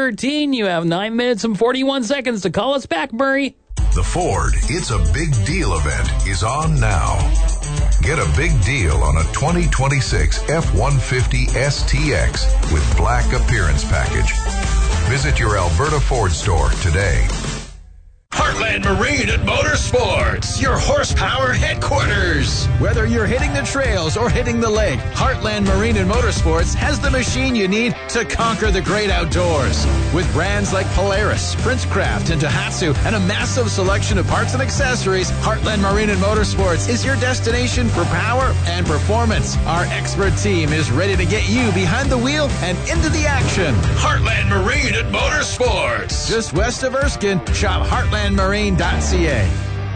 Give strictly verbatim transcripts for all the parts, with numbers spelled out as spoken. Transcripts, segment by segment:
thirteen. You have nine minutes and forty-one seconds to call us back, Murray. The Ford It's a Big Deal event is on now. Get a big deal on a twenty twenty-six F one fifty S T X with black appearance package. Visit your Alberta Ford store today. Heartland Marine and Motorsports, your horsepower headquarters. Whether you're hitting the trails or hitting the lake, Heartland Marine and Motorsports has the machine you need to conquer the great outdoors. With brands like Polaris, Princecraft, and Daihatsu, and a massive selection of parts and accessories, Heartland Marine and Motorsports is your destination for power and performance. Our expert team is ready to get you behind the wheel and into the action. Heartland Marine and Motorsports. Just west of Erskine, shop heartland marine dot c a.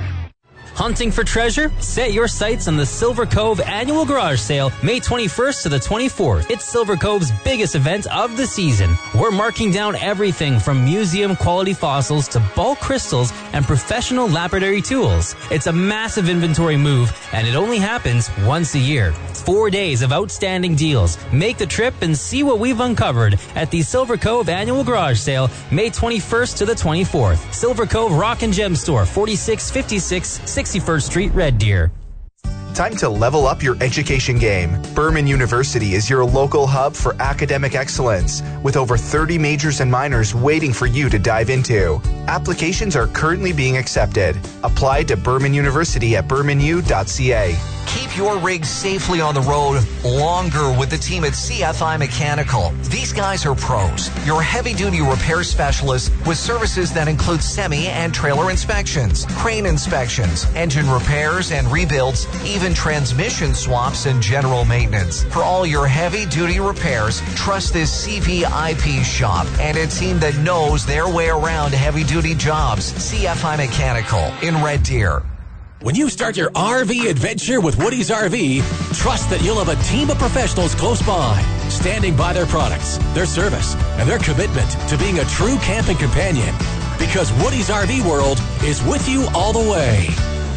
Hunting for treasure? Set your sights on the Silver Cove Annual Garage Sale, May twenty-first to the twenty-fourth. It's Silver Cove's biggest event of the season. We're marking down everything from museum-quality fossils to bulk crystals and professional lapidary tools. It's a massive inventory move, and it only happens once a year. Four days of outstanding deals. Make the trip and see what we've uncovered at the Silver Cove Annual Garage Sale, May twenty-first to the twenty-fourth. Silver Cove Rock and Gem Store, forty-six fifty-six sixty-first Street, Red Deer. Time to level up your education game. Berman University is your local hub for academic excellence, with over thirty majors and minors waiting for you to dive into. Applications are currently being accepted. Apply to Berman University at berman u dot c a. Keep your rig safely on the road longer with the team at C F I Mechanical. These guys are pros, your heavy-duty repair specialists with services that include semi and trailer inspections, crane inspections, engine repairs and rebuilds, even transmission swaps and general maintenance. For all your heavy-duty repairs, trust this C V I P shop and a team that knows their way around heavy-duty jobs. C F I Mechanical in Red Deer. When you start your R V adventure with Woody's R V, trust that you'll have a team of professionals close by, standing by their products, their service, and their commitment to being a true camping companion. Because Woody's R V World is with you all the way.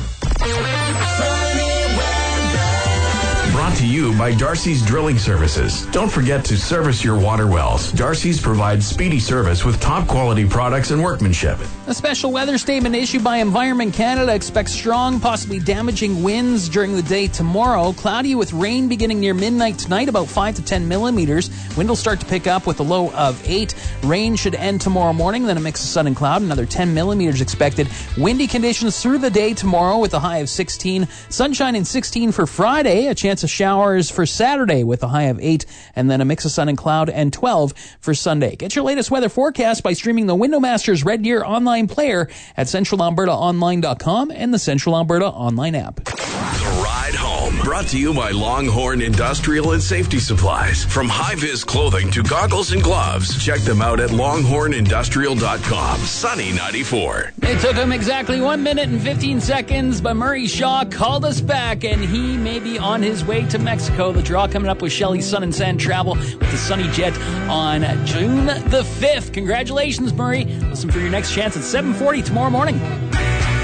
Brought to you by Darcy's Drilling Services. Don't forget to service your water wells. Darcy's provides speedy service with top quality products and workmanship. A special weather statement issued by Environment Canada expects strong, possibly damaging winds during the day tomorrow. Cloudy with rain beginning near midnight tonight, about five to ten millimeters. Wind will start to pick up with a low of eight. Rain should end tomorrow morning, then a mix of sun and cloud. Another ten millimeters expected. Windy conditions through the day tomorrow with a high of sixteen. Sunshine and sixteen for Friday. A chance of showers for Saturday with a high of eight. And then a mix of sun and cloud and twelve for Sunday. Get your latest weather forecast by streaming the Windowmasters Red Deer online player at central alberta online dot com and the Central Alberta online app. The Ride Home, brought to you by Longhorn Industrial and Safety Supplies. From high-vis clothing to goggles and gloves, check them out at longhorn industrial dot com. Sunny ninety-four. It took him exactly one minute and fifteen seconds, but Murray Shaw called us back, and he may be on his way to Mexico. The draw coming up with Shelley Sun and Sand Travel with the Sunny Jet on June the fifth. Congratulations, Murray. Listen for your next chance at seven forty tomorrow morning.